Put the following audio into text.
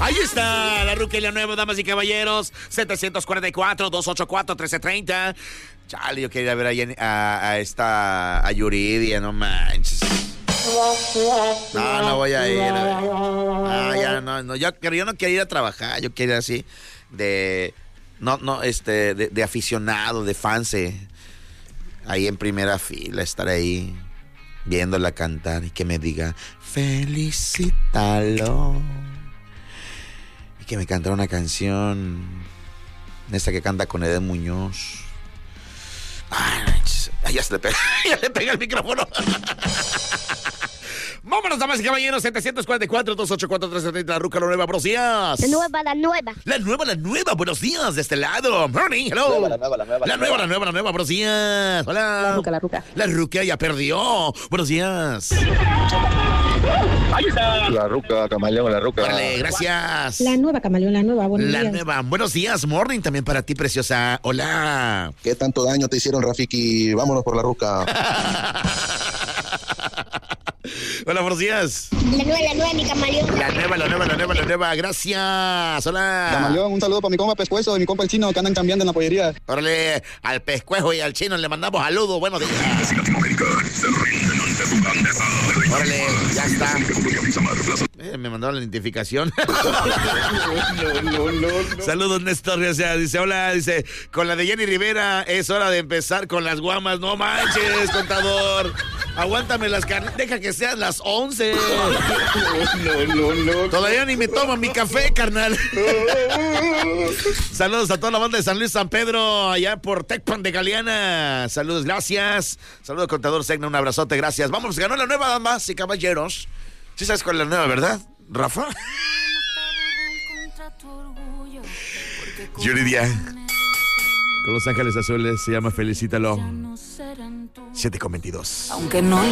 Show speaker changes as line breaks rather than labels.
Ahí está la Ruca y la Nueva, damas y caballeros. 744-284-1330. Chale, yo quería ver ahí a Yuridia, no manches. No voy a ir. Ya no. Yo no quería ir a trabajar, yo quería así de aficionado, de fanse. Ahí en primera fila, estar ahí viéndola cantar y que me diga, felicítalo. Y que me cantara una canción, esta que canta con Edén Muñoz. Ay, ya le pega el micrófono. Vámonos, damas y caballeros, 744-284-1330, la Ruca, la Nueva, buenos días.
La nueva.
La nueva, buenos días, de este lado. Morning, hello. La nueva, buenos días. Hola.
La Ruca.
La Ruca ya perdió. Buenos días.
Ahí está. La Ruca, Camaleón, la Ruca.
Vale, gracias.
La nueva, Camaleón, la nueva, buenos días.
La nueva, buenos días, morning, también para ti, preciosa. Hola.
¿Qué tanto daño te hicieron, Rafiki? Vámonos por la Ruca.
Hola, buenos días.
La nueva, mi Camaleón.
La nueva, gracias. Hola.
Camaleón, un saludo para mi compa Pescuezo y mi compa el Chino que andan cambiando en la pollería.
Órale, al Pescuezo y al Chino le mandamos saludos. Buenos días. Órale, ya está. Me mandaron la identificación. No. Saludos, Néstor. O sea, dice, hola, dice, con la de Jenny Rivera es hora de empezar con las guamas. No manches, contador. Aguántame las carnes. Deja que sean las 11. No. Todavía ni me tomo mi café, carnal. Saludos a toda la banda de San Luis, San Pedro, allá por Tecpan de Galeana. Saludos, gracias. Saludos, contador Segna, un abrazote, gracias. Vamos, ganó la nueva, damas y caballeros. ¿Sí sabes cuál es la nueva, verdad, Rafa? Yuridia, con Los Ángeles Azules, se llama Felicítalo. 7:22.
Aunque no